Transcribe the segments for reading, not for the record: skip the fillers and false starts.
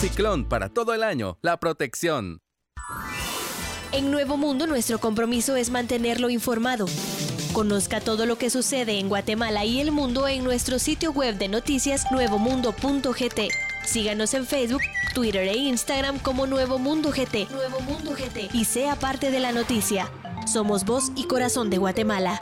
Ciclón para todo el año, la protección. En Nuevo Mundo nuestro compromiso es mantenerlo informado. Conozca todo lo que sucede en Guatemala y el mundo en nuestro sitio web de noticias nuevomundo.gt. Síganos en Facebook, Twitter e Instagram como Nuevo Mundo GT. Nuevo Mundo GT. Y sea parte de la noticia. Somos voz y corazón de Guatemala.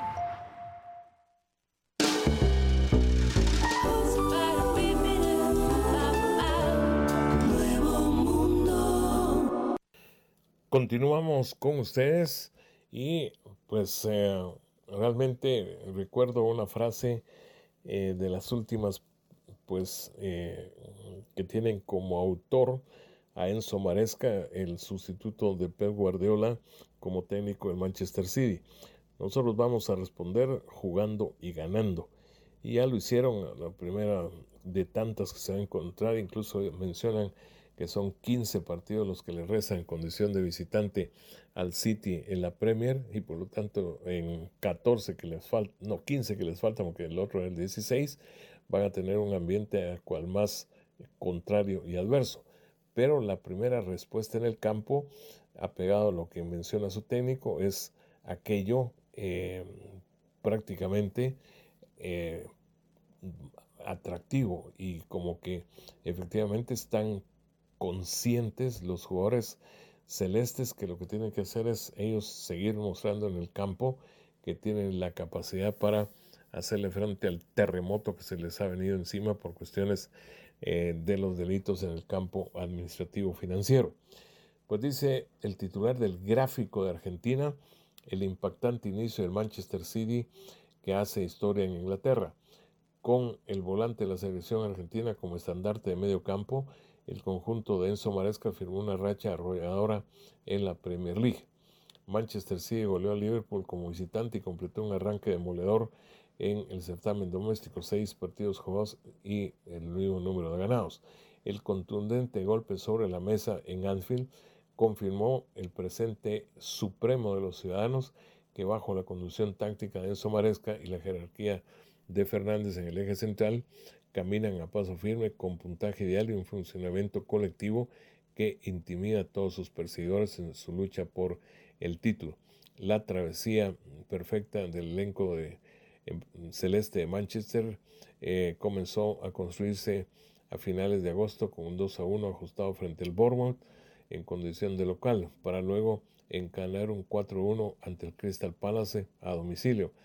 Continuamos con ustedes y pues realmente recuerdo una frase de las últimas pues que tienen como autor a Enzo Maresca, el sustituto de Pep Guardiola como técnico del Manchester City. Nosotros vamos a responder jugando y ganando. Y ya lo hicieron, la primera de tantas que se va a encontrar, incluso mencionan que son 15 partidos los que le restan en condición de visitante al City en la Premier, y por lo tanto en 14 que les faltan, no, 15 que les faltan, porque el otro es el 16, van a tener un ambiente al cual más contrario y adverso. Pero la primera respuesta en el campo, apegado a lo que menciona su técnico, es aquello prácticamente atractivo, y como que efectivamente están conscientes los jugadores celestes que lo que tienen que hacer es ellos seguir mostrando en el campo que tienen la capacidad para hacerle frente al terremoto que se les ha venido encima por cuestiones de los delitos en el campo administrativo financiero. Pues dice el titular del Gráfico de Argentina, el impactante inicio del Manchester City que hace historia en Inglaterra. Con el volante de la selección argentina como estandarte de medio campo, el conjunto de Enzo Maresca firmó una racha arrolladora en la Premier League. Manchester City goleó a Liverpool como visitante y completó un arranque demoledor en el certamen doméstico, 6 partidos jugados y el mismo número de ganados. El contundente golpe sobre la mesa en Anfield confirmó el presente supremo de los ciudadanos que, bajo la conducción táctica de Enzo Maresca y la jerarquía de Fernández en el eje central, caminan a paso firme con puntaje ideal y un funcionamiento colectivo que intimida a todos sus perseguidores en su lucha por el título. La travesía perfecta del elenco de celeste de Manchester comenzó a construirse a finales de agosto con un 2-1 ajustado frente al Bournemouth en condición de local, para luego encadenar un 4-1 ante el Crystal Palace a domicilio.